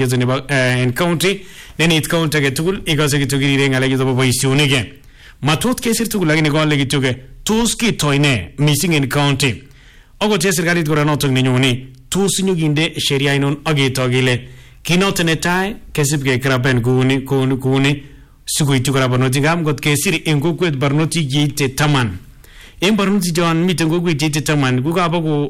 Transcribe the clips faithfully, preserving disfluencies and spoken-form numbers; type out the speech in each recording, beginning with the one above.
nebo en county nenit county ke tugul igase kitugiri ngale kizobo boisioni ke matot kesir tugul lakini kole kituge tos kitoine missing in county ogo che serikalit kora notok nenyoni tos nyuginde sheria inon agetogile kinoto netai kesib ke kraben kuni kuni kuni sikuitu kora barnoti gam got kesir en kokwet barnoti gite taman en barnoti jon miten kokwet gite taman kuka bago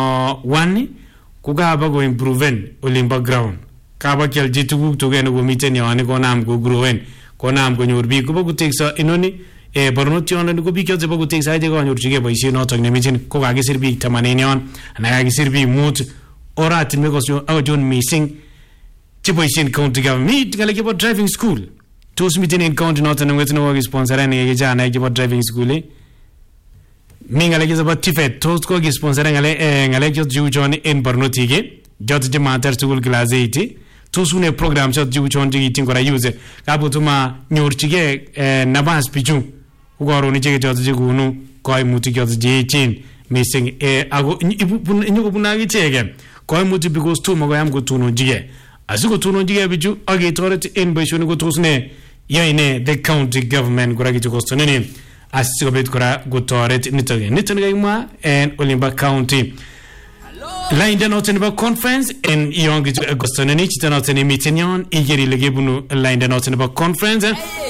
one kuka bago improven olim background kaba kel jitu to gen go miten yani ko nam go growen ko nam go nyor bi ko bago teksa inoni e barnoti on go bi kyo bago teksa je go nyor chige boisie notok ne miten ko ka gesir bi tamanen yon ana ka gesir bi mut orat me go so ajon missing chipoisin county government ngale ke driving school tos miten in county not and wetin wo sponsor ani ye jana ke driving school e mingale ke zaba tifet tos ko ke sponsor ngale ngale ke ju jon in barnoti ke jot je mater school class eight tos une program jot ju jon ji tin kora use ka butuma nyorchige nabas pichu ugoro ni je jot je gunu koy muti jot je chin missing e ago nyugo bunagi chege koy muti because to mo yam go tunu jige asiko tunu jige biju age toret in boishoni go tosne yaine the county government gora gitu kostonene asiko bet kora go toret nitoge nitoge ma en Olimba County line the noten about conference en yongi to kostonene chitanoten meeting igeri legebunu line the noten about conference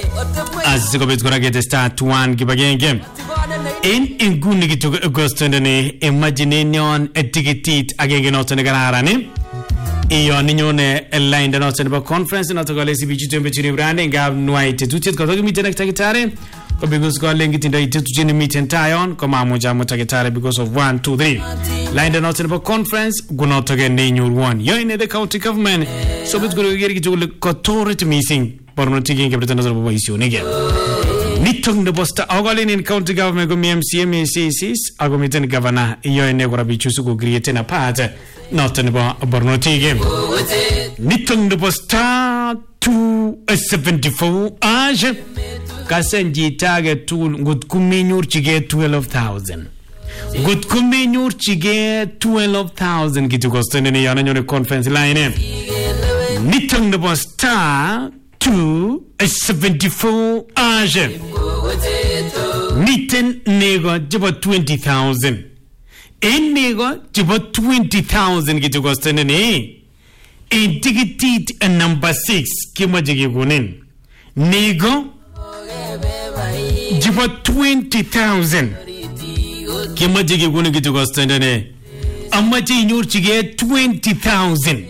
asiko bet kora get start one gibagenge en inguni gitu kostonene imagine nyon etiquette agenge noten gararane iyo ninyone line the noten about conference not to lesi bichi tembe chini brande ngab nuaite tutit ko to meeting takitare ko because ko lengi tinda ite tujini meeting tayon ko mamuja mutakitare because of one two three line the noten about conference guno to get new one yo in the county government so bit go geri to ko authority missing porno tigi ke pretendo so boisio nege nitung the posta ogolin in county government go M C M C sis ago meeting governor yo in go rabichu su go create na part not about Bornoti game. Nitung the posta two seventy four age Kasenji target to good kuminur chige twelve thousand. Good kuminur chige twelve thousand gitu kosten ni yana nyone conference line. Nitung the posta two seventy four age Niten nego jibo twenty thousand. En nego jibo twenty thousand gitu kostene ne en ticket number six kima jige gunen nego jibo twenty thousand kima jige gunen gitu kostene ne amma ji nyor jige twenty thousand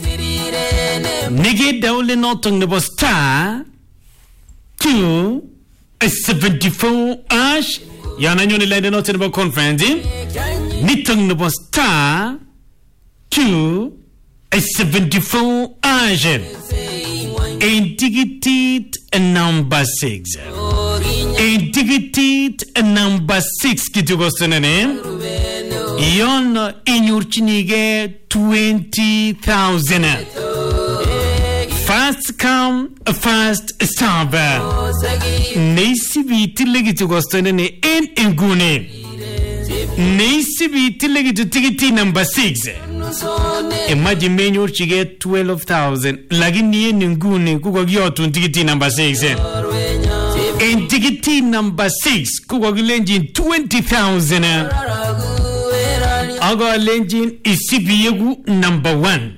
nege dawle notong nebo star two seventy four ash yana nyoni lende noten about conference nitong nebo star two seventy four agent indicated number six indicated number six kitugostonene yon inyurchinige twenty thousand fast come fast serve neisi bitile kitugostonene en engune neisi bitile kitugiti number six imagine menyor chige twelve thousand lakini yeni ngune kuko gyotu tikiti number six en tikiti number six kuko gilenjin twenty thousand ago lenjin isibiyegu number one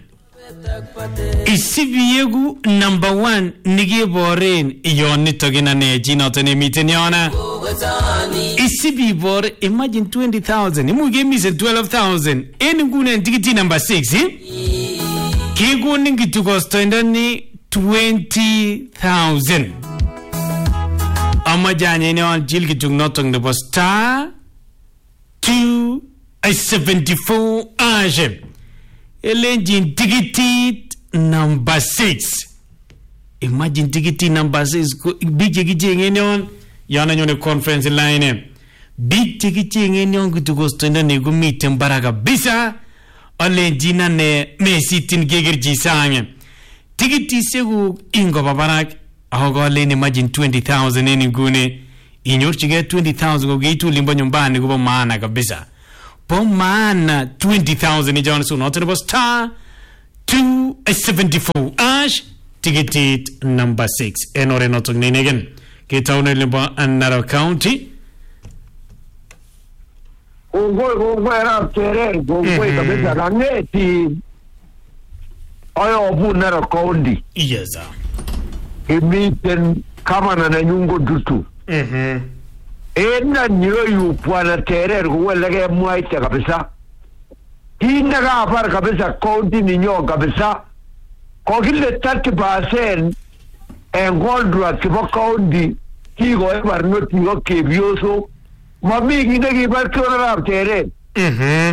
isibiyegu number one nige boren yoni togina ne jinotene miten yona isibi bor imagine twenty thousand imu give me twelve thousand en ngune tikiti number six eh kigo ningi tukostoenda ni twenty thousand amajanye ne on jilgi tugnotong ne star two seventy-four age elengin tikiti number six imagine tikiti number six big gijenge ne on yana nyone conference line big tikiti ngene on kutukostoenda ne gumite mbaraka bisa ole jina ne mesitin gegerji sanye tikiti segu ingo babarak ahogo le ne imagine twenty thousand eni gune inyorchige twenty thousand go gitu limba nyumbani kuba maana kabisa po maana twenty thousand ni jona so not about star two seventy-four ash ticket number six en ore notok negen kitaune limbo Narok County. Ungoi ungoi rap terer ungoi kabisa kaneti ayo bu Narok County. Yes sir. Imiten kama na nyungo dutu. Mhm. Ena nyoyu bwana terer kuweleke mwaite kabisa. Hina ka apar kabisa county ni nyo kabisa. Kwa kile thirty percent engondra kipo county kiko ebar noti yo kebioso. Mami kinde kibar kona rap terer. Mhm.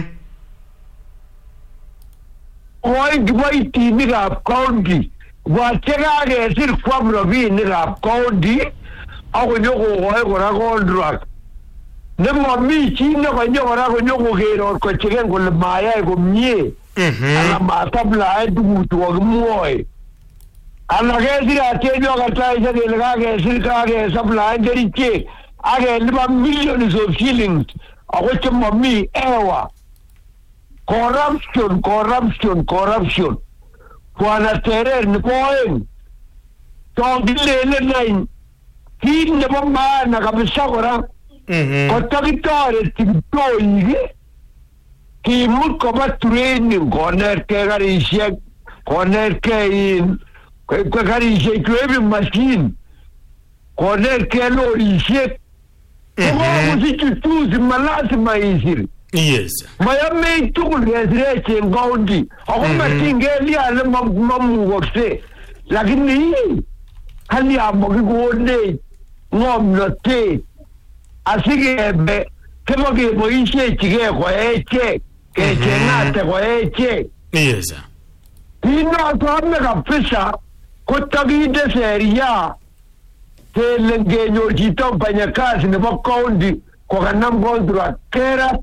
Wai kibai tini ka county. Wacheka kesir kwa mrobi ni ka county. Ako nyoko kwa kona kondra. Nemo mi chino kwa nyoko na kwa nyoko kero kwa chiken kwa maya kwa mye. Ala matabla ay dumutu wa gmuoy. Ala kesir atenyo kata isa kelika kesir ka kesabla ay deriche. Age liba millions of shillings. Ako chemo mi ewa. Corruption, corruption, corruption. Bwana terer ni poen. Tongilele nine. Hii nebo maana kabisa kora. Kota kitare timtoi. Kimut koba training. Koner ke garishek. Koner ke in. Kwa garishek kwebi machine. Koner ke lorishek. Kwa kusitutuzi malasi maiziri. Yes. Maya me tukul gesreche ngaundi. Ako matingeli ale mamu wakse. Lakini hali amoki kuone ngomnote. Asigebe kemo kebo ishe chige kwa eche. Keche nate kwa eche. Yes. Hino atuame kapisa kutakide seria telengenyo jito mpanyakazi nebo kaundi kwa kanam kondra kera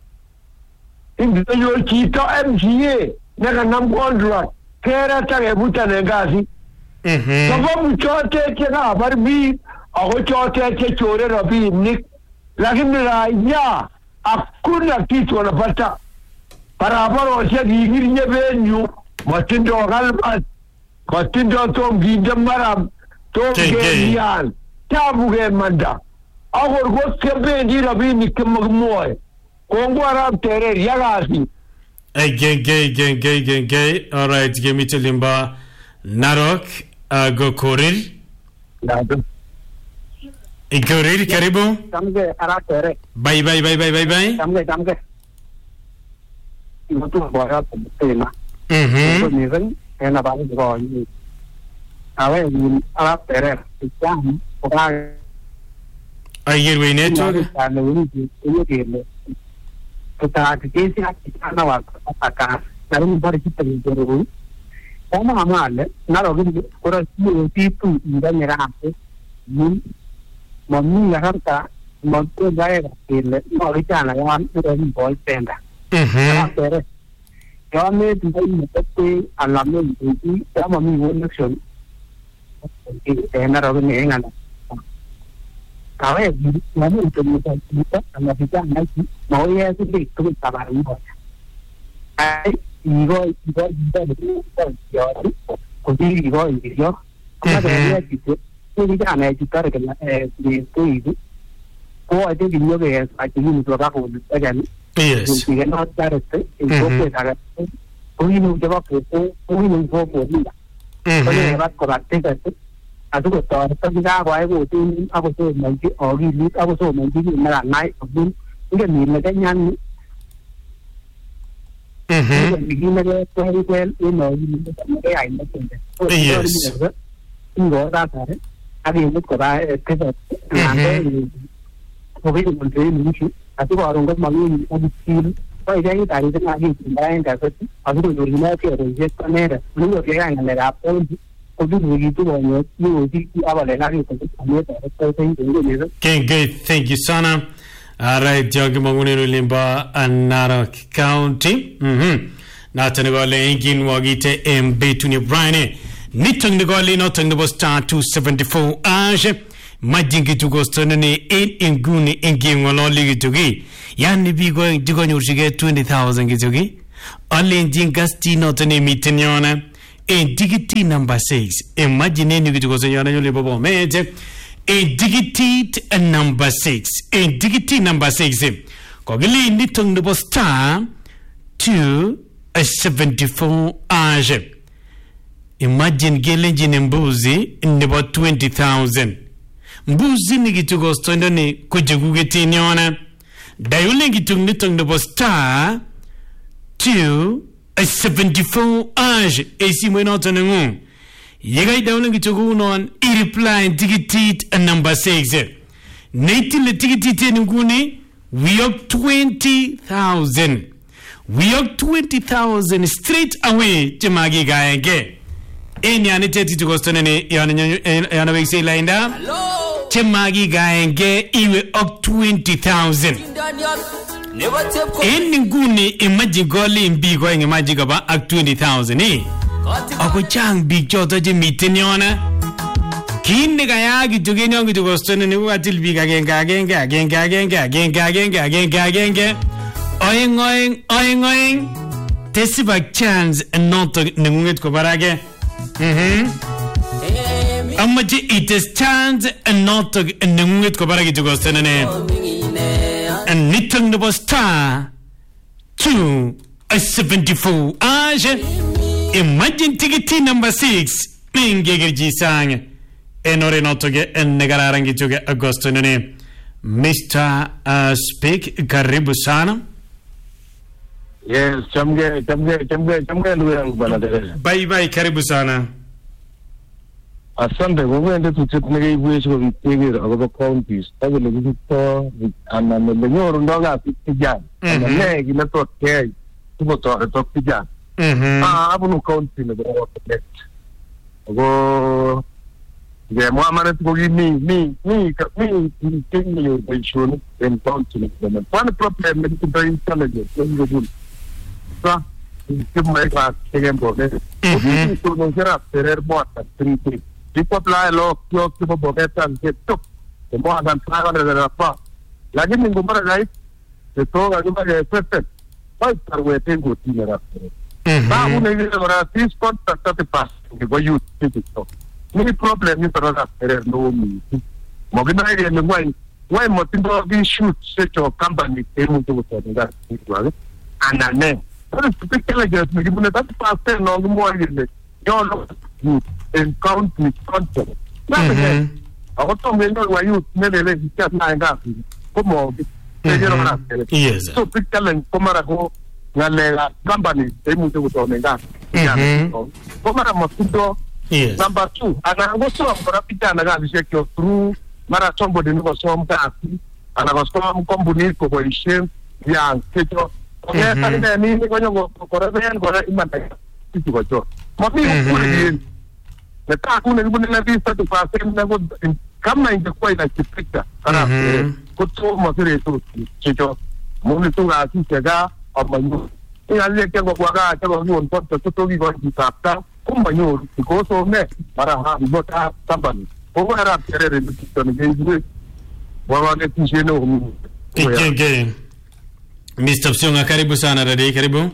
ingenyo jito M C A na kanam kondra kera tage buta nengazi. Mhm. Sababu chote cheka barbi ako chote che chore rabi nik lakini raia hakuna kitu wanapata. Barabara washa gigirinye benyu matindo galbat matindo tom ginde maram tom gelian tabu ge manda agor go kebe di rabi nik magmoy kongo arab terer yagasi. Hey, gay, gay, gay, gay, gay, gay. All right, give me to Limba Narok. Uh, go Korir. Korir, karibu. Tamge aratere. Bye, bye, bye, bye, bye, bye. Tamge, tamge. Ito bora tema. Mhm. Ito niven ena bago go ni. Awe ni aratere. Isang ora. Ayer we network. Ano ni ni ni. Kita kesi ana wa aka. Narum bari kita ni dero. Kama amale Narok kora si tu ida merate. Ni mami harta motto daega il no ritana yan un boy penda. Mhm. Pero yo me digo que a la mente y llama mi elección. Que Narok ni engana. Kawe no me interesa a la vida no no es que tú estabas ahí. Ai igo igo igo yo così igo io come devo dire quindi già ne giocare che eh di tuoi poi devi io che fai un tuo capo again yes che non stare e poi da poi non devo che poi non può poi poi va con la testa a tu questo sto di da qua e tu a questo non ti ho lì a questo non ti ma mai non che mi mette gli Mhm. Begin to well, you know, you I Yes. You go that I didn't look at it. And we will say, I think I don't get money on the field. So I think I didn't have it in mind as I would do not get a jet on it. Blue again and let up all the we do on it. You will see our letter. Okay, good. Thank you, Sana. All right, Jogi Magunero Limba and Narok County. Mhm. Natanigole Engin Wagite M B Tuni Brine. Nitong the Goli, not on the star two seventy-four Ash. Majinki to go stonene eight inguni ingin waloli gitugi. Yani be going to go to get twenty thousand gitugi. alenjin gasti noto nemiten yona en digiti number six. Imagine ni kitu kosonyona yule babo meje en digiti number six. En digiti number six kogili nitong nebo star two seventy-four age. Imagine gelenjin mbuzi nebo twenty thousand. Mbuzi ni kitu kostondo ni kujegugetin yona. Dayule kitu nitong nebo star two seventy-four age. Esi mwenoto nengu. Yegai dayule kitu kuunon i-reply tikitit number six. Naitile tikitit yenunguni wiyok twenty thousand. Wiyok twenty thousand straight away chemagi gaenge. Eni yani teti tukostone ni yana wekse lainda. Chemagi gaenge iwe ok twenty thousand. Eni nguni imagine goli imbi kwa inge imagine kaba ak twenty thousand eh. Ako chang big choto je miten yona. Kinde kaya kitugeni yangu tukostone ni watil big agenge agenge agenge agenge agenge agenge agenge agenge. Oing oing oing oing. Tesi bak chance noto nengunget ko barage. Mhm. Amaji it is chance noto nengunget ko barage tukostone ne. And nitong nebo star two seventy-four age. Imagine ticket number six. Pinge jisang. Enore notoge en negararangi tuge agosto nene. Mister Uh, speak karibu sana. Yes, chamge chamge chamge chamge luang bana dere. Bye bye karibu sana. Asante government tuchit nege ibwe so bitege agoba counties. Tago le bito ana me lenyor ndoga pitija. Ana ne gina to ke. Tubo to to pitija. Mhm. Ah abunu county le go connect. Go ge mo amane to gi mi mi mi ka mi tingi yo pension en county le. One problem with the intelligence go go. Sa ke mai ka ke mbo ne. Mhm. To no sera perer bota trinti. Tipo play lo kyo tipo bogetan ke tuk. Ke mo adan paga de la pa. Lagi minggu mara gai. Se to ga ga ge pete. Pai tarwe tengo tinera. Ba una idea ora tis contact te pas. Ke go you tipo. Ni problem ni para perer no mi. Mo gina idea ni wai. Wai mo tindo bi shoot se cho company te mo to to da. Anane. Pero tu que le gas me gibuna ta pas no mo ile. Yo lo in county content. Mhm. Ako to mendo wa youth nele kiasi na ngapi. Como tejero na. Yes. So pikalen komara ko ngale company e mu to to nenga. Mhm. Komara masudo. Yes. Number two, ana go so ngora pitana ga bishekyo through mara sombo de no so mkasi. Ana go so mkombuni ko ko ishem ya kecho. Oke, tadi ni ni ko nyongo ko reven ko imanta. Itu ko jo. Mati ko ni Neta kuna ngibu nila visa tu kwa sehemu na go kama ingekuwa inachipita kana kuto masiri tu chicho muni tu ga sisega amanyu ile kengo kwa ga chako ni onto to to go disapta kumbanyu because ne para ha bota tambani ko era terere ni to ni ngibu wala ne tisheno Kike Mister Psionga karibu sana dada karibu.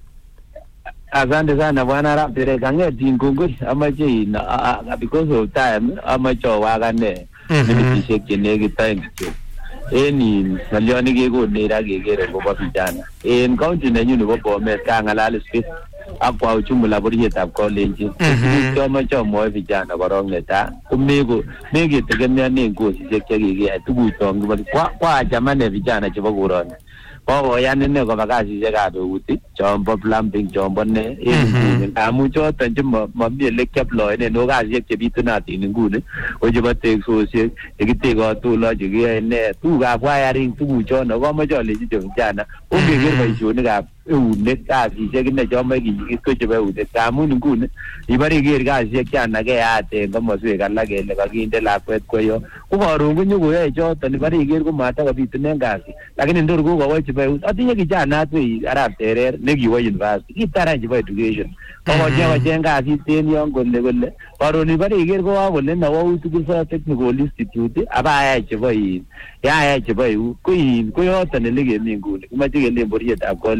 Asante sana bwana Rapire kange dingungu amaje na because of time amacho wagane ni sheke negi time eni salioni ge go nera ge ge go ba vijana en county na nyuni bo bome kanga la space akwa uchumula buriye tab college to macho mo vijana korong neta kumego negi tegemea ne ngo sheke ge ge tugu tongi kwa kwa jamani vijana chebo kurona Pogo yani ne ko makasi je ka do uti chombo plumbing chombo ne e amu cho tan je mo mo bi le kep lo ne no ga je ke bi tu na ti ngune o je ba te so se e ki te go tu lo je ge ne tu ga kwa ya ring tu cho no ko mo cho le je jana o ge ge ba ju ne ga u ne ka si je ne cho mo gi gi ko je ba u de ka mu ngune i bari ge ga je kya na ge ya te ko mo se ga la ge le ga gi de la kwet ko yo ko ba ru ngu nyu ye cho tan bari ge ko mata ga bi tu ne ga si lakini ndur ko wa je ba atinya kijana tu arab terer negi wa university kitara jiba education ko je jenga si ten yon golle golle paro ni bari ger ko golle na wa utu sa technical institute aba ya jiba yi ya ya jiba yi ko yi ko yo tan lege mi ngule kuma je le boriya ta college no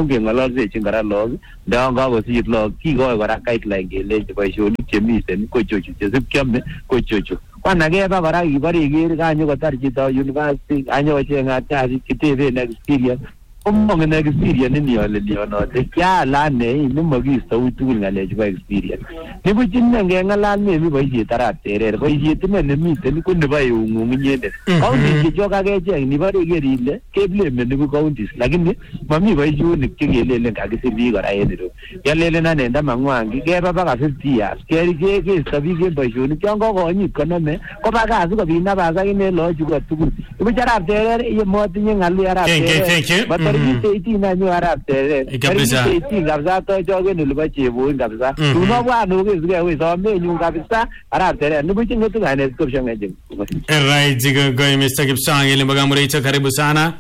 nyonge ng'ololsechin kora log ndan kakosir log kikoi kora guideline kelechi boisionik chemiten ko chochu chesip kiame ko chochu kwana keba kora kibore iker kanyo kotar chito university kanyo kocheng'at kasit kiteben experience komongen experience ni ole lionote kyalane nemokisto tugul ng'alechu bo experience nibuch inne ngeng'alal memi boisiet arap Terer boisiet ine nemiten ko nebo eung'ung inyendet counties chechok akecheng nibore iker ile kebleme nibu counties lakini mami boisionik chekelelen kakisir biik kora en ireu kialelen ane ndamang'wangi keba baka fifty years keisto biik en boisionik yon kokonyit konome koba kasi kobit nabas akine loochu ko tugul ibuch arap Terer yemotinye ng'alu arap Terer eighteen anyo arap Terer eighteen kabisa tochoken olibo cheboin kabisa tunobwan okesike we somenyun kabisa arap Terer nibuch ng'etu kainet kopshong'eche right go Mister Kipsang ilimbo Kamureito karibu sana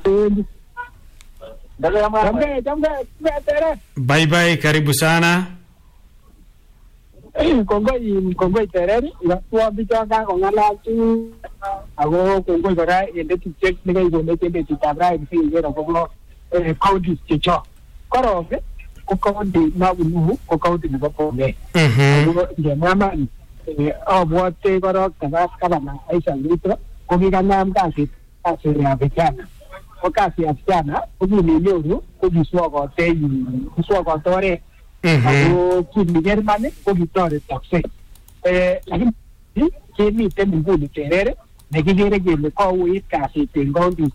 bye bye karibu sana kongoi kongoi Terer wa bicho ka kong'alal tu ako kongoi kora ende tupchek nekaikonech en betutab raini sikekere akobo counties chechok korok ko county nabunu ko county nebo Bomet ngemwaman abwote korok tabas gavana Aisha Ruto ko kikanam kasit kasit vijana ko kasit ya vijana ko kinenyoru ko kiswokote kiswokote oret ako kinigermani ko kitoretokse lakini kemiten nguni Terer nekikere kele kouit kasit en counties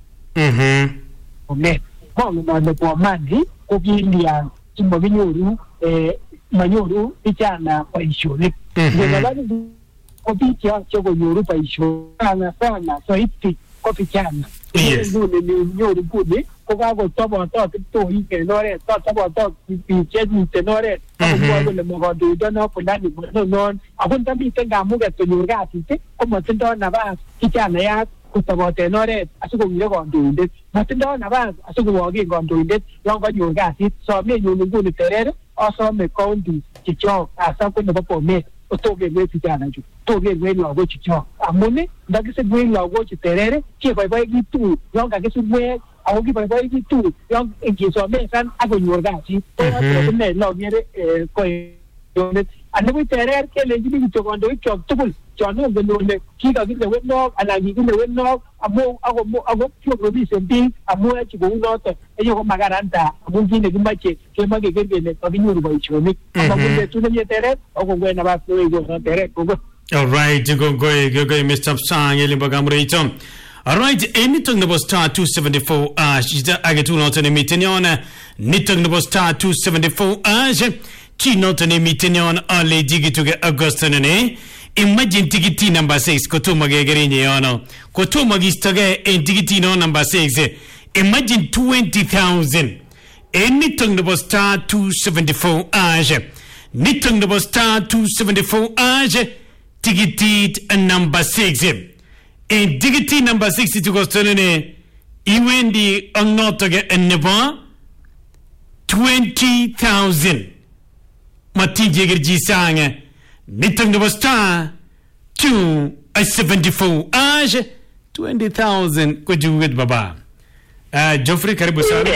Bomet mongen ale Bomani ko kilian simakinyoru manyoru vijana boisionik ngeng'alali ko biik chekonyoru boisionik sana sana soiti ko vijana nguni nyoru nguni ko kakotobotot kiptoik en oret totobotot biik chemiten oret akomwoe kole mokondoidono fulani mononon ako ndamiten kamuket konyor kasit komotindoi nafas kijanayat kotoboten oret asikowire kandoindet matindoi nafas asikowoken kandoindet yon kanyor kasit somenyun nguni Terer asome county chechok hasa ko nebo Bomet otokerwech vijanachu tokerwech lagochu chok amun ndakisirwech lagochu Terer keboiboikitu yon kakisirwech ako kiboiboikitu yon ngisomesan akonyor kasit toine logere koyonet anibuch Terer kelenjini kityo kandoik chok tugul chon ongen ole kikakilewenok anan kikilewenok amu ako kiorobisen biik amu echi kounoto eyo ko makaran ta amu kit nekimoche kemoe keker kele kakinyoru boisionik amakun betut nemie Terer akongoi nabas neweikono Terer kongoi alright kongoi kongoi Mister Kipsang ilimbo Kamureito alright enitok nebo star two seventy-four ash ita agetunoto nemiten yon nitok nebo star two seventy-four ash chinoto nemiten yon ale digituge Augusto nene imagine tikiti number six kotomo kegerenye yono kotomo kistoge en tikiti no number six imagine twenty thousand enitok nebo star two seventy-four ash nitok nebo star two seventy-four ash tikitit number six en tikiti number six Augusto nene iwendi angnotoge nebo twenty thousand matije gerji sanga nitok nebo star two seventy-four ash twenty thousand kujuget baba uh, Geoffrey karibu sana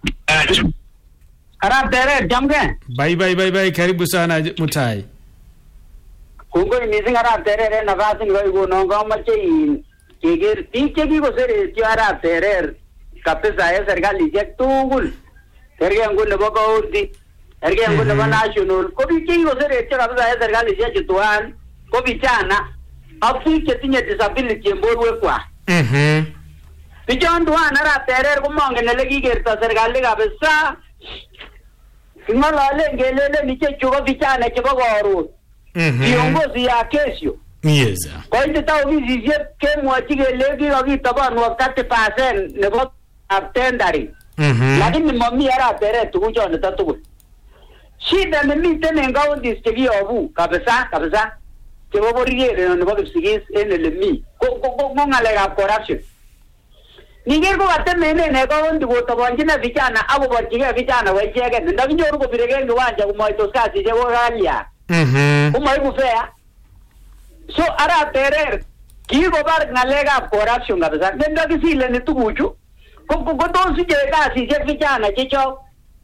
arap Terer jamge bye bye bye bye karibu sana Mutai kongoi missing arap Terer na vasin goi go no gamache in keger tike ki go sere ti arap Terer kabisa ya serikali je tugul serikali ngo nebo county serikali ngo nebo national ko bi ki go sere ti kabisa ya serikali je tuan ko vijana afi ke tinye disability mborwe kwa mhm vijana tuan arap Terer ko mongen ele kigerta serikali kabisa ngolale ngelele ni che chuko vijana chebo koron viongozi ya kesho yes kwa hiyo tao hizi ke mwachi kele kikakitabanwa thirty percent nebo tendering mhm lakini mami arap Terer tukuchon tugul shida nemiten en counties chekiyobu kabisa kabisa chebo bororiet nebo Kipsigis en ele mi ko ko ngalekab corruption niger ko katemene ne county kotabonjina vijana akoborchige vijana wechegen ndakinyoru kopiregen kiwanja kumoitos kasi chebo kalia mhm kumaibu fair so arap Terer kikobar ngalekab corruption kabisa ndakisile ni tuguchu ko ko tos je kasi je vijana checho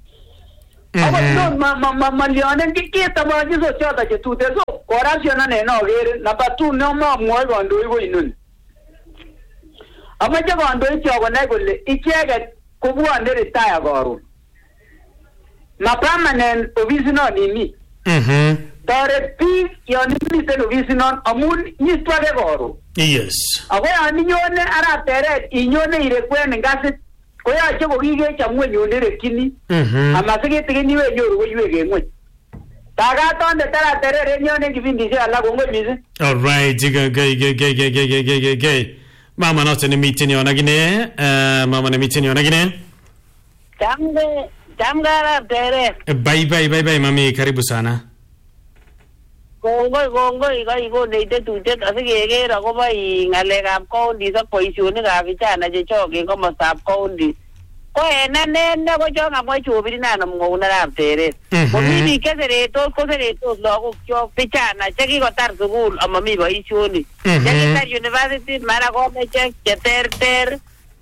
Ako no ma ma ma malionen kikita ba jiso chota chetute so corruption ane no gere number two no ma moy gondo igo inun. Amache gondo icho gonai kole icheket kubwande retire goru. Ma permanent office no nimi. Mhm. Tore pi yon miten office no amun nistwage goru. Yes. Ako ani nyone ara teret inyone irekwen ngasit ko yache ko kige chamwe nyone rekini. Mhm. Amasige tigini we nyoru ko ywe ngwe. Taga tonde tara terere nyone kipindi cha la ko ngwe mise. All right, jiga gay gay gay gay gay gay gay gay. Mama not in the meeting yon agine. Uh mama na meeting yon agine. Jamge jamgara tere. Bye bye bye bye mami, karibu sana. Gongoi gongoi ga igo neite tute asigegera ko bai ngalekab county sa boisionikab vijana che choge komostab county. Ko ena nene ko jonga mo chubiri na mngunarab tere. Ko bibi keseretos ko seretos lagok cho vijana che kikotar sukul amami boisioni. Chekitar university mara ko meche cheterter.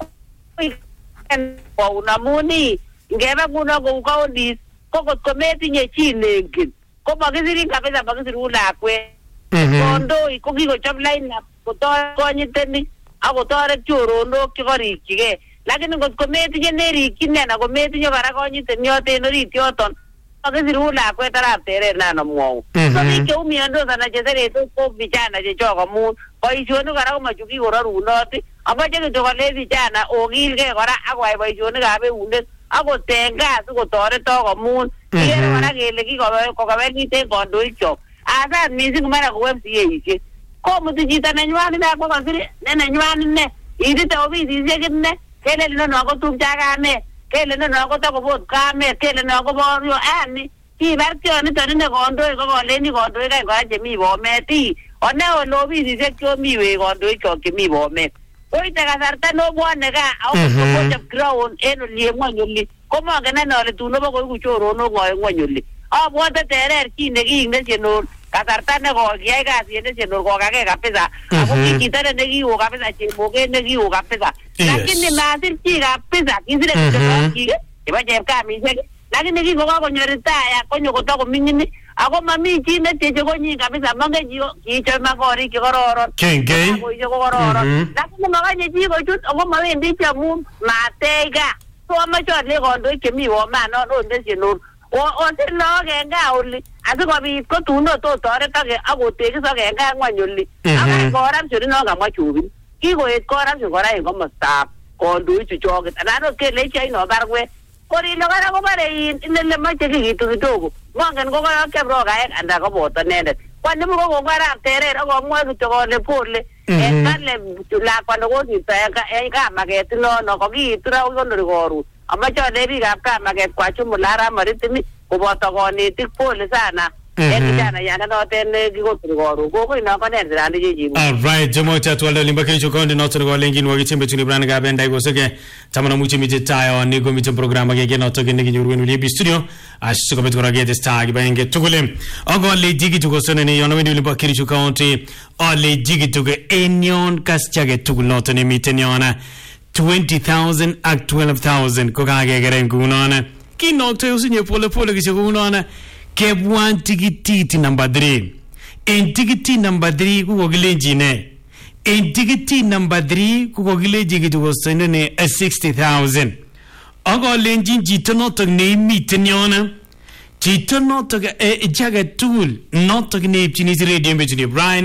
Ko unamuni ngeba kuna ko county ko ko metinye chi negin. Ko makisiri kabisa makisiri ulakwe kondo ko kikochop line up kotoret konyiteni akotoret choronok chekorikchigei lakini ngotko metinye nerikchine ana kometinye kora konyiteniot en orit yoton makisiri ulakwet arap teret nano mwou ko biik cheumiandos ana cheseretos ko vijana chechok amun boisionik kora komachu kikororunot amache kityo kole vijana okilgei kora akoyai boisionikab eunek akotenga sikotoret amun ikere kora kele kikokewelit en kandoik chok asat mising mara ko M C A ishek komuti chito nenywan ine akwo kasiri ne nenywan ine itite ofisisiek ine kele nono kotupcho ak kamet kele nono kotokobot kamet kele nono koborio yani kibar tionito ine kandoik ko koleni kandoik any kora chemi Bomet ii one ole ofisisiek chomi wei kandoik chok chemi Bomet koite kasarta nobwone gaa akochop ground en oli ng'wony oli komongen ane ale tun obokoiku choronok ng'oe ng'wony oli abwote terer chi nekiik nesionol kasarta nekoi kiyai kasit nesionol kokagei kabisa ako ki chito nekiwo kabisa chemoget nekiwo kabisa lakini masir chi kabisa kisire kityo chik chebo chepkamisiek lakini kikokakonyo retire konyo kotakoming'in ako mami chi netyeche konyin kabisa mongen chi kichome korik chekororon koiche kokororon lakini makanye chi kochut ako mawendi chi amun matech gaa so amache ale kandoik chemi Bomanon ot nesionol osir lagok en gaa oli asikobit kotun ot otoretoke akotekisok en gaa ng'wony oli akoi corruption inon kamwa chubin kikoet corruption kora en komostab kandoik chuchoket anan ot kele ichek ino barwet korilo kora kobore in inele moche kikitu kidogo mongen ko koyok Cheprokaek anda koboto inendet kwanimu ko kongarap terer akomwoe kityo kole pole en kale lakwa nekosirto en kamaket inono kokiitu ra konori koron amache ale biikab kamaket kwa jumla ara maritimi koboto konetik pole sana en vijana yana noten kikosiri koron kokoi no konen sirani chichi. All right, jomo cha twaldo limba kilicho kondi noto ko lengin wagi chimbe tuni brand ga benda igoseke tamana muchi mije tayo ni go mije program ge noto ge ngi nyurwen uli studio ashi ko betko rage sta gi benge tugule ogo le jigi tugo sonene yono wendi limba kilicho county o le jigi tugo enyon kaschage tugo noto ni miteniona twenty thousand ak twelve thousand ko ga ge geren kunona kinokto usinye pole pole gi kunona Kebwan tikiti number three. En tikiti number three kuko kilenji ne. En tikiti number three kuko kilenji kituko senene a sixty thousand. Ako lenjin jito notok ne imiten yona. Jito notok e jaga tool notok ne ipchinisi radio mbechini Brian.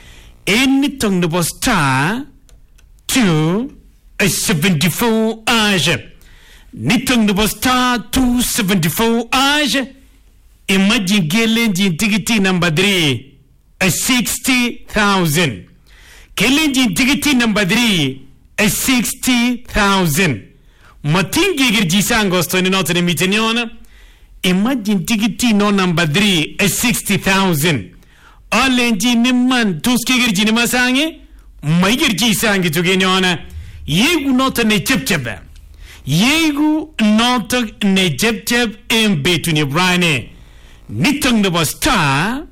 En nitong nebo star two a seventy-four age. Nitong nebo star two seventy-four age. Imagine Kelenjin ticket number three, a sixty thousand. Kelenjin ticket number three, a sixty thousand. Matingi girjisango stoni noto ne miteniona. Imagine ticket no number three, a sixty thousand. Olenji nimman tuski girji ni masange, mai girjisangi tugeniona. Yegu noto ne chepchebe. Yegu noto ne chepchebe embetu ni brane. Nitong nebo star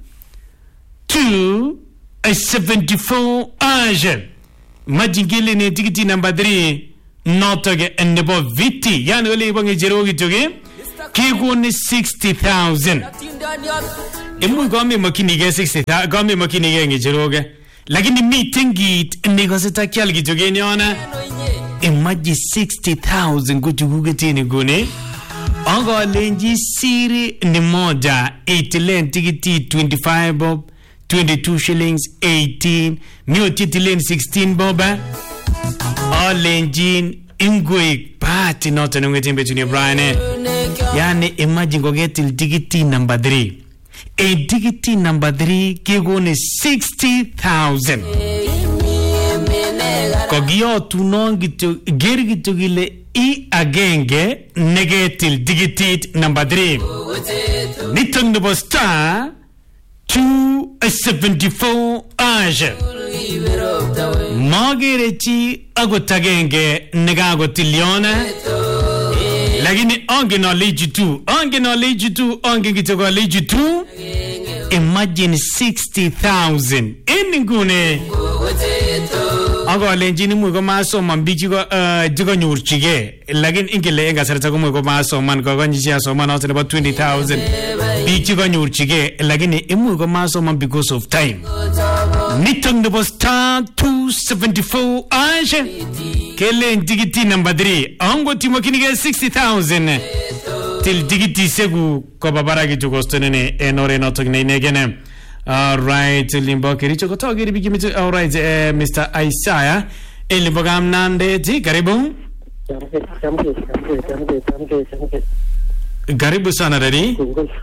two a seventy-four age. Majingile ne tikiti number three notoge nebo viti. Yani ole ibange jerogi toge kekoni sixty thousand. Imuch kome makinige sixty thousand, kome makinige ngecheroge. Lakini meeting kit nikose takial kityo kenyona. Imagine sixty thousand kuchukuketini kuni. Ongo lenji siri ni moja eighty tikiti twenty-five bob, twenty-two shillings, eighteen, mioti tilen sixteen bob. Olenjin ingwek party noto nungetin betuni Brian. Yani imagine kogetil tikiti number three. A tikiti number three kegone sixty thousand. Kogiyotu non gito ger gito gile I agenge negative tikitit number three. Niton nebo star two seventy-four aje. Magere chi agot agenge negagotilyona. Lakini onge knowledge tu, onge knowledge tu, onge gito knowledge tu. Imagine sixty thousand. Iningune. Ako lenjini mwe ko masoman biik chiko chiko nyorchige lakini ingele en kasarta ko mwe ko masoman ko kanyishi asoman out about twenty thousand biik chiko nyorchige lakini imwe ko masoman because of time. Niton nebo star two seventy-four aje kele digiti number three ango timokinige sixty thousand til digiti segu ko babara gitu kostonene enore notok ne negene. All right, Limbo Kiricho Kotogi Bigimit. All right, uh, Mister Isaiah. Elimbogam Nande, Garibu. Garibu Sana ready?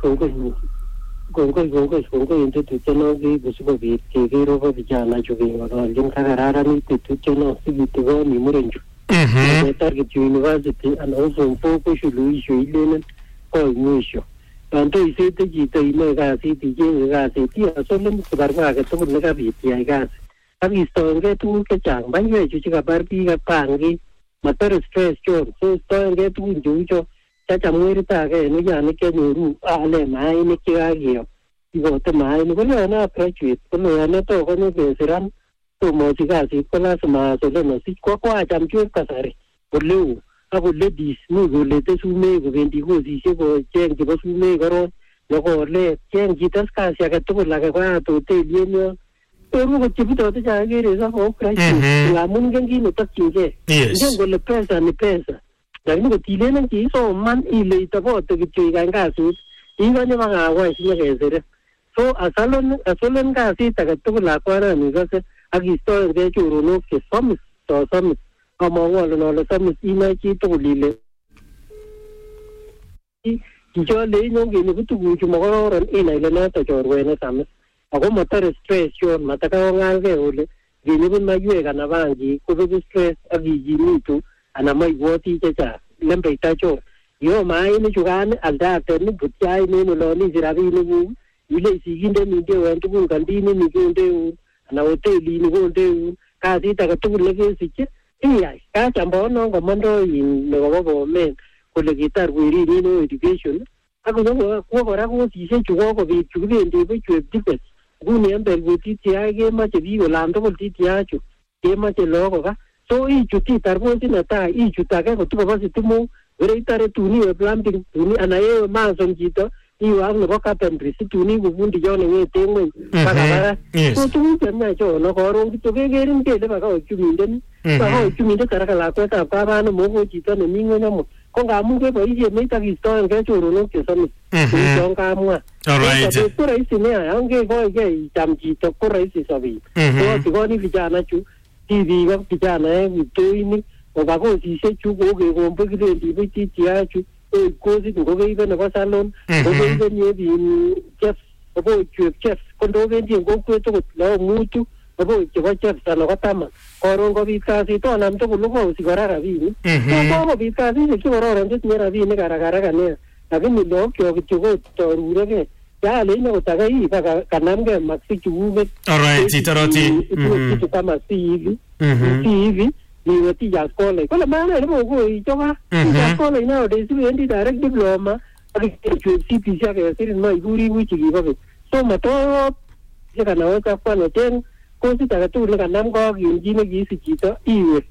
Gongo Gongo Gongo into the channel, the Busuko, take over the Jana Juving or Jim Kagarani to channel, see to go in Murinju. The target university and also in Popo should Louis Shuilin or Musho. Tanto I say the Gita Mega City, Gas, a solemn Sugarga, to Megabiti, I guess. Have you stolen get to Kachang, by way, Chica Barbie, a pangi, Matter stress, John, so stolen get to Jujo, such a Murita, and Yannick, Ale, my Nikia, you got the mine, when you're not graduate, when you're not talking about Veseran, so Motigasi, Colasma, so then I see Quaqua, I'm Joe Casari, or Lou. I would let these move letters who make when the goes is able to change the who make or no let change it as Cassia to like a guy to tell you. So, who would keep it out the Jagger is a whole crisis. Lamungan touching it. Yes, then the press and the press. Like the Tilan and Tea, so man, he laid about the Victory and Gassus, even if I was here. So, a salon, a salon gas is like a two laquara and because a historian get you know, some or some. Among all and all, some Inachi to Lille. Teacher lay no game to go tomorrow and in Island or when a summer. A home matter stress, your Mataka, we live in my way and Avangi, could be stress, a V G me too, and I might want teacher, Lempe Tacho. Your mind, you ran, and that, and put Chai name alone is Ravine. You lay seeing them in the way to go continue in the and I will tell you, go do, Casita to legacy. Yes, as a born commander in the government, with the guitar, we read no education. I could know what I was easy to walk of it to be in the which you have different. Good number with T T I gave much of you, Lando, T T I, gave much a log. So each to teach our was in a tie, each to tag out to us to move, greater to me a planting to me, and I have a mass on Gita. You have the rock up and receive to me with Wounded John away, Taming. So to me, I'm not sure, no, or to get in bed about you mean. So you mean the Caracalaca, Pavana, Mogo, Chitan, and Mingo. Congamu, but you make a historian and get your look to some. All right. The poor is in there. I don't get go again. Jamji, the poor is of it. So to go in Vijana, T V of Vijana, with doing or I go, he said you go, go, big the T T I. Goes it go even a salon, go even near the chefs, about you chefs, condoven and go to low mood to about your chefs and Otama, or on Govicasi, and to look out Sigara Vini. So, because it's a cure on this near Vini Garagaraga. I didn't know you to go to Urege. Yalino Tagai, Kananga, Maxi to move it. All right, Titaroti to come and see you. We were teachers calling. Well, a man, I don't go. Teachers calling nowadays. We ended direct diploma. I think C P C in my guri, which you give it. So, Mato, you can also find a ten. Goes it at a two like a number in Gina Gisita, Ewe.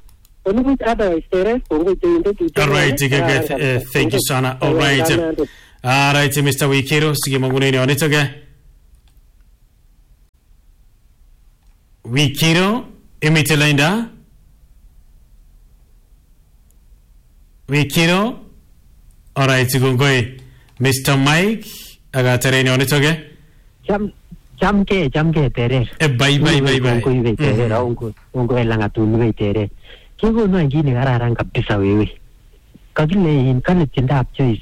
Onibuch otherwise tere kongo tinde tute. All right, uh, thank you sana. All right. All right, Mister Wikiro, sige maguneni onitoge. Wikiro, imitilinda. Wikiro. All right, sigungoi. Mister Mike, agatereni onitoge. Jam jam ke jam ke tere. Eh, bye bye bye bye. Ungo iwe tere, ungo ungo elanga tunu iwe tere. Kigo no ingine kararan kabisa wewe. Kakile in kale tindap choice.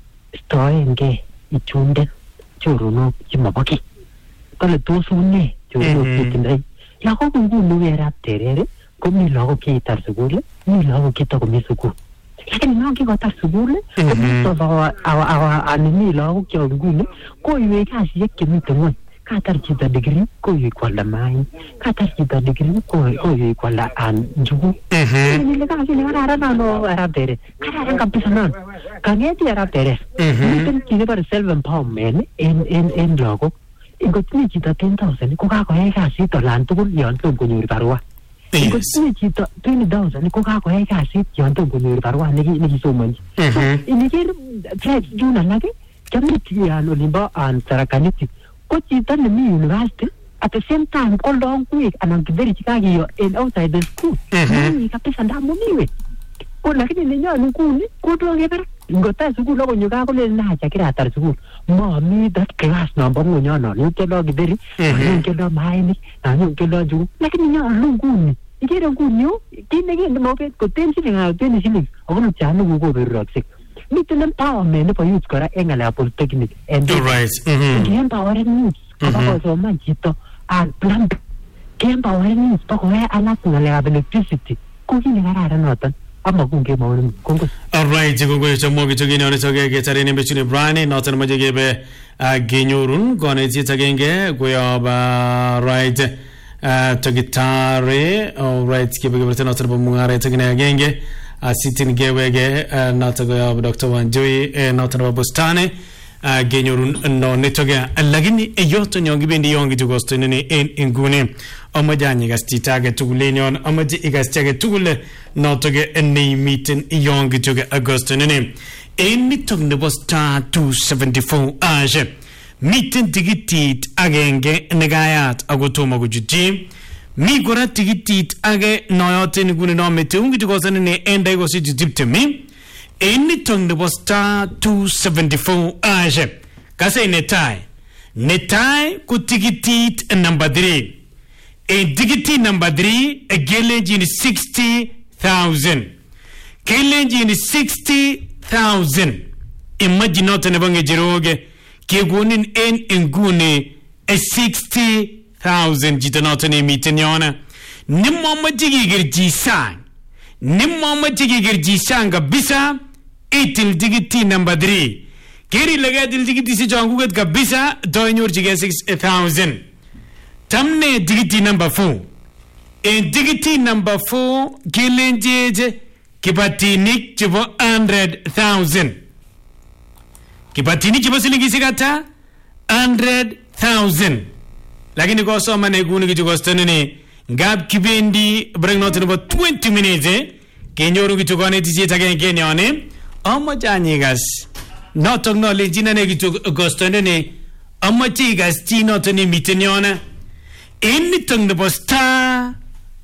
Stoenge ichunde choruno chimabaki. Kale tosune choruno kitindai. Ya ko ngunu wera tere ko mi logo ke tar sugule, mi logo ke to ko mi sugu. Lakini no ke ko tar sugule, ko mi to awa awa animi logo ke ngunu ko iwe kasi yake mi to katar chita degree ko yu kwala mai katar chita degree ko ko yu kwala an jugu ni le ka ni ara na no ara tere ara ka pisa na kangeti ara tere ni ten kine par self empowerment in in in logo ingo ni chita ten thousand ko ka ko e ka si to lan tu yon tu ko nyur barwa ingo ni chita twenty thousand ko ka ko e ka si yon tu ko nyur barwa ni ni so man ini ker trade juna lagi kami ti ano limba an tarakaniti Kochi done me university at the same time all long week and I'm very Chicago in outside the school. Mm-hmm. Kapisa ndamu niwe. Ko lakini ninyo nukuni kudu ngebera. Ngota school logo nyuka ko le na chakira atar school. Mommy that class number mo nyono. Nuke lo giberi. Nuke lo maini. Na nuke lo ju. Lakini ninyo lunguni. Ikira ngunyo. Kine kine mo ke ko ten shilling ha ten shilling. Ogono chanu go be roxik. Little empowerment for youth kora engala polytechnic and right mm empowering youth about so much to and plan empowering youth pako ya anak ngala electricity ko hini ngara notan amma kunge mawon kungo all right kungo chomo gitogini one toge getare ne bechune brane notan majege be genyorun gone titagenge goya ba right to gitare all right kibe geberte notan bumungare tagene genge asitin gewege natago ya Doctor Wanjoi natana bustane genyorun no netoga lagini eyoto nyongi bendi yongi jugosto nene en ingune amajani gastitage tugulenion amaji igastage tugule notoge enne meeting yongi juge agosto nene en mitong ne bosta two seventy-four age meeting tigitit agenge negayat agotoma gujuji mi gora tigitit age noyoten gune no meteungi tugosane ne enda go si jipte mi eni tong ne bosta two seventy-four age kase netai netai ku tigitit number three e tigitit number three a gelenji ni sixty thousand gelenji ni sixty thousand imagine not ne bange jiroge ke gunin en engune a sixty thousand jitanotane mitanyona nimma jigigir jisan nimma jigigir jisan kabisa itil digiti number three keri laga dil digiti si jangugat kabisa doinyor jige six thousand tamne digiti number four e digiti number four kelenjeje kibatinik chibo one hundred thousand kibatinik chibo silingi sigata one hundred thousand lakini kwa soma na iguni kitu kwa stanini ngab kibendi bring not in about twenty minutes eh kenyoru kitu kwa neti sieta kenge one amma janyigas not acknowledge na ne kitu kwa stanini amma chigas chino tani mitanyona inni tong na star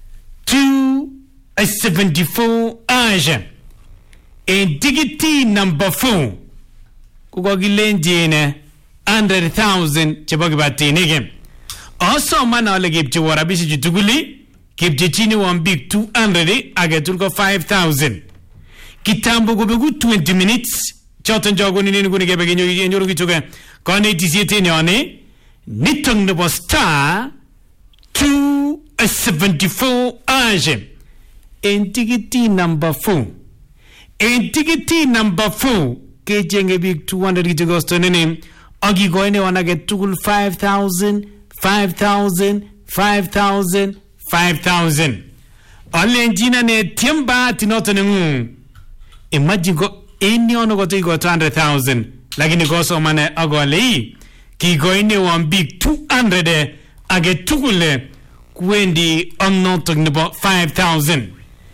two seventy-four aja en digiti number four kuko gilenjene one hundred thousand chebagi batinige also man ole gibje warabisi jutuguli gibje chini one big two hundred agetulko five thousand kitambo gobegu twenty minutes choton jogo ni ni gunige begenyo yenyo gichuga kone tisiete ne one nitong nebo star two seventy-four age entigiti number four entigiti number four kejenge big two hundred gichuga stonene agi goine wana getugul five thousand five thousand, five thousand, five thousand. Alenjina ne tiemba tinoto nungu. Imagine go any ono go to go two hundred thousand. Lakini go so mane ago alei. Ki go ini one big two hundred age tukule kwendi I'm not talking about five thousand.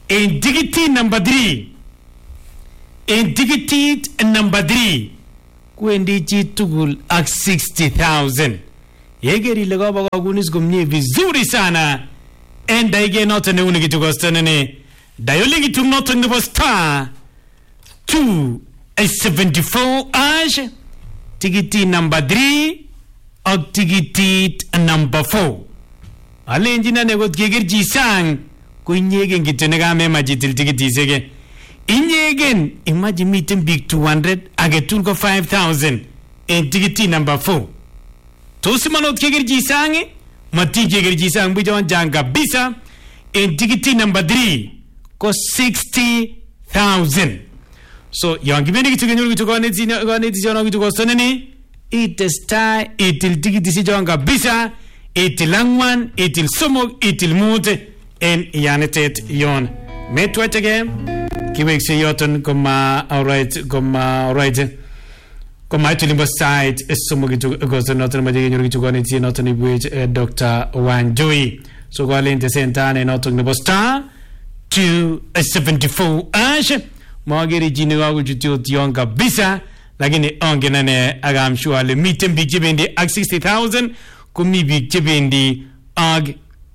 En tikitit number three. En tikitit number three. Kwendi chi tugul ak sixty thousand. Yegeri ile kaba kakunis komnye vizuri sana. Enda ige noto ne uni kitu kostanene. Dayoli kitu noto nebo star two seventy-four ash. Tikiti number three ak tikitit number four. Alenjina nekot kegerji sang ko inyegen kitu nekamema jitil tikitisege. Inyegen imagine meeting big two hundred agetul ko five thousand en tikiti number four. Tosimanot kegerji sang mati kegerji sang bujon jang kabisa en tikiti number three ko sixty thousand. So yang kibendi kitu kenyoru kitu kwa neti kwa neti jana kitu kwa soneni itestai itil tikiti si jang kabisa itil langwan itil somok itil mute en yanetet yon metwachege kiwekse yoton koma alright koma alright koma itulimbo side somok kitu kwa sonoton maje kenyoru kitu kwa neti noton ibwech Doctor Wanjoi. So kwa lente sentane noton nebo star two seventy-four ash mageri jini wagu jutio tion kabisa lakini onge nane agam shuale mitem big jibendi ag sixty thousand kumi big jibendi ag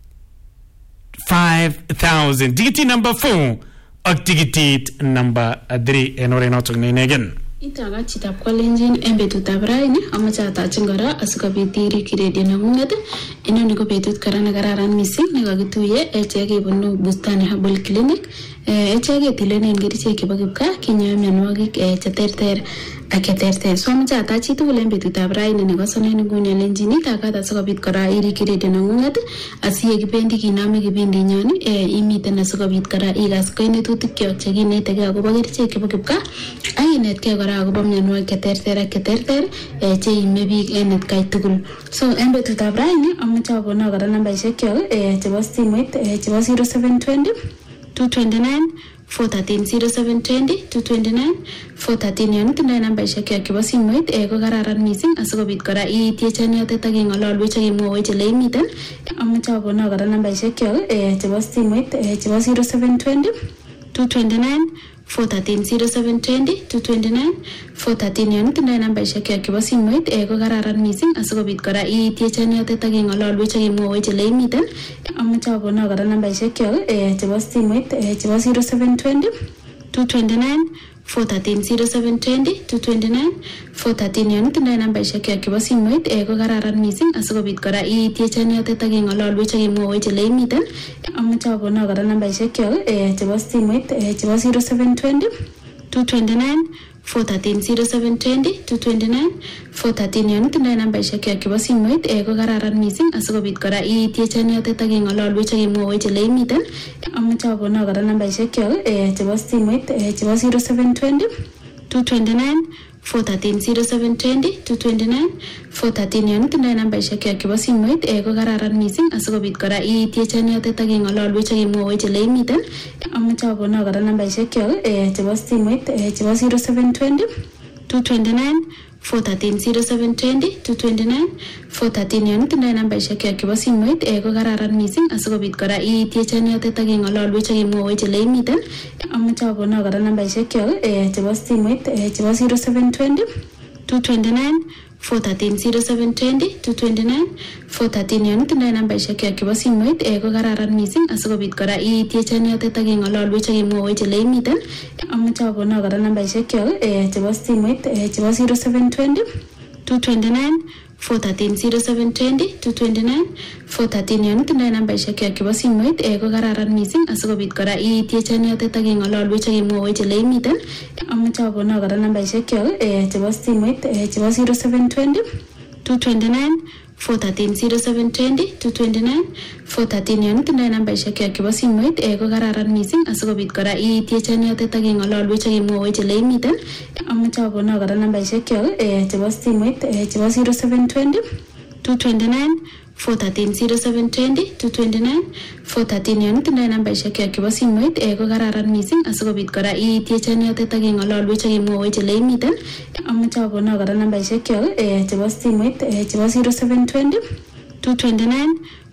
five thousand. Tikiti number four ag tikitit number three enore notok neinegen. Itaga chitap kwalenjin en betutap raini amache atachin kora asikobit irikyi redio nengunget. Inoni ko betut kora nekararan mising nekakituye echek kebunu Bustani Herbal Clinic. Echek ketilenen kerichek chebo kipkaa kinyoe mionwogik cheterter ak cheterter. So amache atach chitugul en betutap raini nekasonen nguni alenjin itagat asikobit kora irikyi redio nengunget asiye kibendi kinome kibindinyon imiten asikobit kora ikas koinetutikyok chekinetegei akobo kerichek chebo kipkaa ak inetkei kora akobo mionwogik cheterter ak cheterter cheime biik en atkai tugul. So en betutap raini amache akono kora nambaishekyok chebo simoit chebo zero seven twenty two twenty-nine four thirteen zero seven twenty two twenty-nine four thirteen yon tindoi nambaishekyok chebo simoit ko kararan mising asikobit kora iitiechan yotet ak ing'ololwech ak imwowech ole imiten. Amache akono kora nambaishekyok chebo simoit chebo zero seven twenty two twenty-nine four thirteen zero seven twenty two twenty-nine four thirteen yon tindoi nambaishekyok chebo simoit ko kararan mising asikobit kora iitiechan yotet ak ing'ololwech ak imwowech ole imiten. Amache akono kora nambaishekyok chebo simoit chebo zero seven twenty two twenty-nine four thirteen zero seven twenty two twenty-nine four thirteen yon tindoi nambaishekyok chebo simoit ko kararan mising asikobit kora iitiechan yotet ak ing'ololwech ak imwowech ole imiten. Amache akono kora nambaishekyok chebo simoit chebo zero seven twenty two twenty-nine four thirteen zero seven twenty two twenty-nine four thirteen yon tindoi nambaishekyok chebo simoit ko kararan mising asikobit kora iitiechan yotet ak ing'ololwech ak imwowech ole imiten. Amache akono kora nambaishekyok chebo simoit chebo zero seven twenty two twenty-nine four thirteen zero seven twenty two twenty-nine four thirteen yon tindoi nambaishekyok chebo simoit ko kararan mising asikobit kora iitiechan yotet ak ing'ololwech ak imwowech ole imiten. Amache akono kora nambaishekyok chebo simoit chebo zero seven twenty two twenty-nine four thirteen zero seven twenty two twenty-nine four thirteen yon tindoi nambaishekyok chebo simoit ko kararan mising asikobit kora iitiechan yotet ak ing'ololwech ak imwowech ole imiten. Amache akono kora nambaishekyok chebo simoit chebo zero seven twenty two twenty-nine four thirteen zero seven twenty two twenty-nine four thirteen yon tindoi nambaishekyok chebo simoit ko kararan mising asikobit kora iitiechan yotet ak ing'ololwech ak imwowech ole imiten. Amache akono kora nambaishekyok chebo simoit chebo zero seven twenty two twenty-nine four thirteen zero seven twenty two twenty-nine four thirteen yon tindoi nambaishekyok chebo simoit ko kararan mising asikobit kora iitiechan yotet ak ing'ololwech ak imwowech ole imiten. Amache akono kora nambaishekyok chebo simoit chebo zero seven twenty two twenty-nine four thirteen zero seven twenty two twenty-nine four thirteen yon tindoi nambaishekyok chebo simoit ko kararan mising asikobit kora iitiechan yotet ak ing'ololwech ak imwowech ole imiten. Amache akono kora nambaishekyok chebo simoit chebo zero seven twenty two twenty-nine four thirteen zero seven twenty two twenty-nine four thirteen yon tindoi nambaishekyok chebo simoit ko kararan mising asikobit kora iitiechan yotet ak ing'ololwech ak imwowech ole imiten. Amache akono kora nambaishekyok chebo simoit chebo zero seven twenty two twenty-nine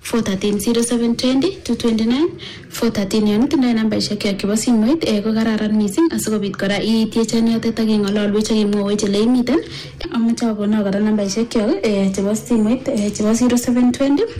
four one three zero seven two zero two two nine four one three yon tindoi nambaishek kyok chebo simoit eh ko kararan mising asikobit kora iitiechani yotet ak ing'ololwech ak imwowech ole imiten. Amoche akono kora nambaishek kyok eh chebo simoit eh chebo zero seven two zero